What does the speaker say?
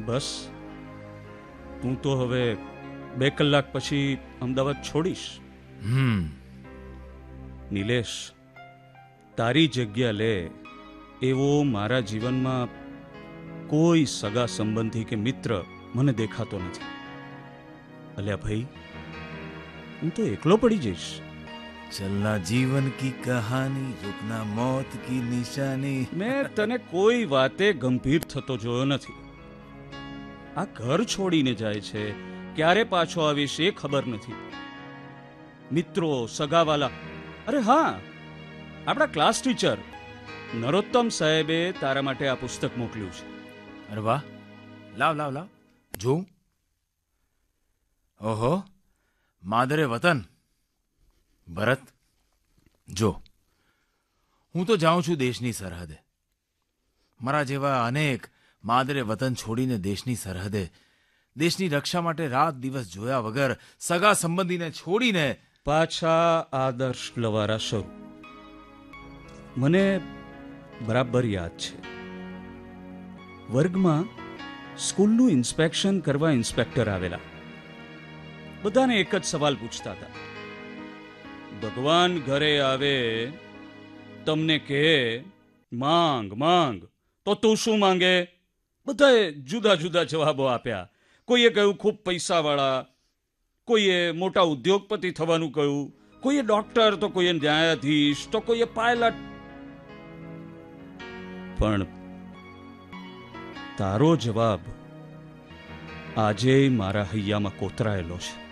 બસ તું તો હવે 2 કલાક પછી અમદાવાદ છોડીશ. નિલેશ, તારી જગ્યા લે એવો મારા જીવનમાં કોઈ સગા સંબંધી કે મિત્ર મને દેખાતો નથી. અલ્યા ભાઈ, હું તો એકલો પડી જઈશ. ચલના જીવન કી કહાની, રૂકના મોત કી નિશાની. મેં તને કોઈ વાતે ગંભીર થતો જોયો નથી. આ ઘર છોડીને જાય છે, ક્યારે પાછો આવીશ એ ખબર નથી. મિત્રો, સગાવાલા, અરે હા, આપણા ક્લાસ ટીચર નરોત્તમ સાહેબે તારા માટે આ પુસ્તક મોકલ્યું છે. અરે વાહ, લાવ લાવ લાવ જોઉં. ઓહો, માદરે વતન. ભરત, જો હું તો જાઉં છું દેશની સરહદે. મારા જેવા અનેક માદરે વતન છોડીને દેશની સરહદે દેશની રક્ષા માટે રાત દિવસ જોયા વગર સગા સંબંધીને છોડીને પાછા આદર્શ લવારા શરૂ. મને બરાબર યાદ છે, વર્ગમાં સ્કૂલનું ઇન્સ્પેક્શન કરવા ઇન્સ્પેક્ટર આવેલા. બધાને એક જ સવાલ પૂછતા હતા, ભગવાન ઘરે આવે, તમને કહે માંગ માંગ, તો તું શું માંગે? બધાએ જુદા જુદા જવાબો આપ્યા. કોઈએ કહ્યું ખૂબ પૈસાવાળા, કોઈએ મોટા ઉદ્યોગપતિ થવાનું કહ્યું, કોઈએ ડોક્ટર, તો કોઈએ ન્યાયાધીશ, તો કોઈએ પાયલટ. પણ તારો જવાબ આજે મારા હૈયામાં કોતરાયેલો છે.